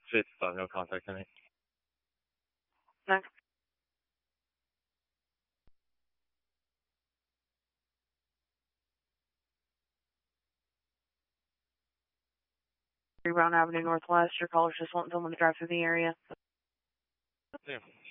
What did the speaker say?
Fifth, no contact tonight. Next. Brown Avenue Northwest. Your caller's just wanting someone to drive through the area. Yeah.